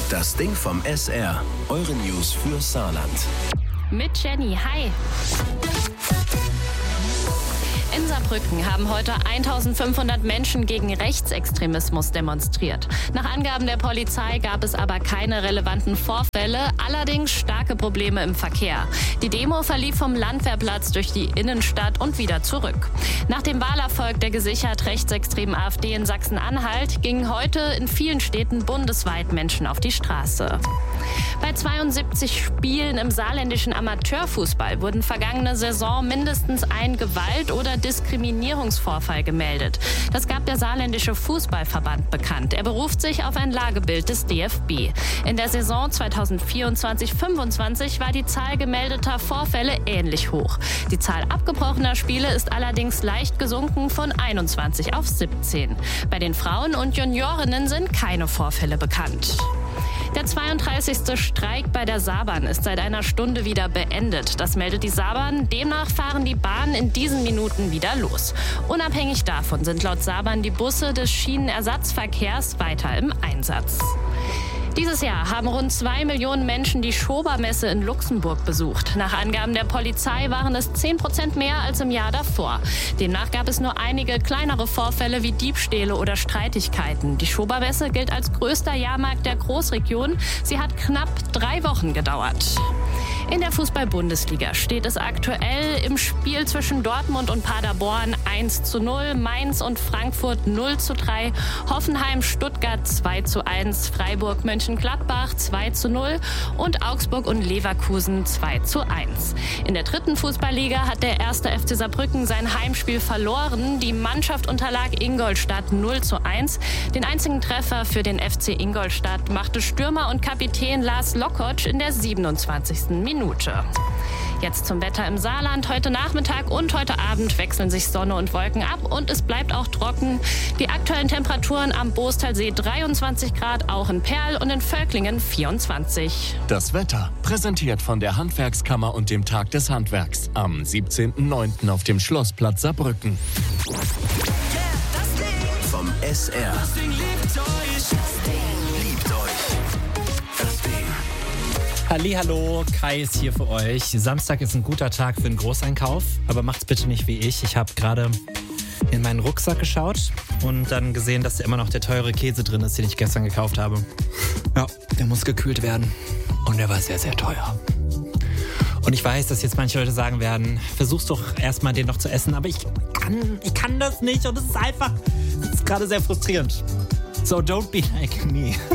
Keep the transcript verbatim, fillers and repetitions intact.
Das Ding vom S R. Eure News für Saarland. Mit Jenny, hi. In Saarbrücken haben heute eintausendfünfhundert Menschen gegen Rechtsextremismus demonstriert. Nach Angaben der Polizei gab es aber keine relevanten Vorfälle, allerdings starke Probleme im Verkehr. Die Demo verlief vom Landwehrplatz durch die Innenstadt und wieder zurück. Nach dem Wahlerfolg der gesichert rechtsextremen AfD in Sachsen-Anhalt gingen heute in vielen Städten bundesweit Menschen auf die Straße. Bei zweiundsiebzig Spielen im saarländischen Amateurfußball wurden vergangene Saison mindestens ein Gewalt- oder Diskriminierungsvorfall gemeldet. Das gab der saarländische Fußballverband bekannt. Er beruft sich auf ein Lagebild des D F B. In der Saison zweitausendvierundzwanzig fünfundzwanzig war die Zahl gemeldeter Vorfälle ähnlich hoch. Die Zahl abgebrochener Spiele ist allerdings leicht gesunken von einundzwanzig auf siebzehn. Bei den Frauen und Juniorinnen sind keine Vorfälle bekannt. Der zweiunddreißigste Streik bei der Saarbahn ist seit einer Stunde wieder beendet. Das meldet die Saarbahn. Demnach fahren die Bahnen in diesen Minuten wieder los. Unabhängig davon sind laut Saarbahn die Busse des Schienenersatzverkehrs weiter im Einsatz. Dieses Jahr haben rund zwei Millionen Menschen die Schobermesse in Luxemburg besucht. Nach Angaben der Polizei waren es zehn Prozent mehr als im Jahr davor. Demnach gab es nur einige kleinere Vorfälle wie Diebstähle oder Streitigkeiten. Die Schobermesse gilt als größter Jahrmarkt der Großregion. Sie hat knapp drei Wochen gedauert. In der Fußball-Bundesliga steht es aktuell im Spiel zwischen Dortmund und Paderborn eins zu null, Mainz und Frankfurt null zu drei, Hoffenheim, Stuttgart zwei zu eins, Freiburg, Mönchengladbach zwei zu null und Augsburg und Leverkusen zwei zu eins. In der dritten Fußballliga hat der erste F C Saarbrücken sein Heimspiel verloren. Die Mannschaft unterlag Ingolstadt null zu eins. Den einzigen Treffer für den F C Ingolstadt machte Stürmer und Kapitän Lars Lokotsch in der siebenundzwanzigsten Minute. Jetzt zum Wetter im Saarland. Heute Nachmittag und heute Abend wechseln sich Sonne und Wolken ab und es bleibt auch trocken. Die aktuellen Temperaturen am Boostalsee dreiundzwanzig Grad, auch in Perl und in Völklingen vierundzwanzig. Das Wetter, präsentiert von der Handwerkskammer und dem Tag des Handwerks am siebzehnten neunten auf dem Schlossplatz Saarbrücken. Vom S R. Liebt euch. Das Ding. Hallihallo, Kai ist hier für euch. Samstag ist ein guter Tag für einen Großeinkauf, aber macht's bitte nicht wie ich. Ich habe gerade in meinen Rucksack geschaut und dann gesehen, dass da immer noch der teure Käse drin ist, den ich gestern gekauft habe. Ja, der muss gekühlt werden und der war sehr, sehr teuer. Und ich weiß, dass jetzt manche Leute sagen werden, versuch's doch erstmal den noch zu essen, aber ich kann, ich kann das nicht und es ist einfach, es ist gerade sehr frustrierend. So don't be like me.